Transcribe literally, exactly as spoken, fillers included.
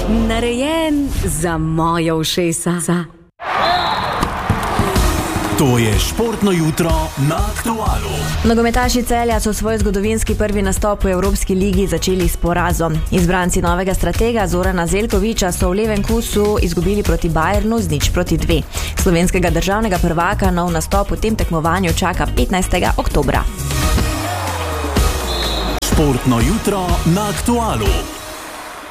Narejen za moje ušesa. To je športno jutro na Aktualu. Nogometaši Celja so svoj zgodovinski prvi nastop v Evropski ligi začeli s porazom. Izbranci novega stratega Zorana Zeljkovića so v Leverkusenu izgubili proti Bayernu z nič proti dve. Slovenskega državnega prvaka nov nastop v tem tekmovanju čaka petnajstega oktobra. Športno jutro na Aktualu.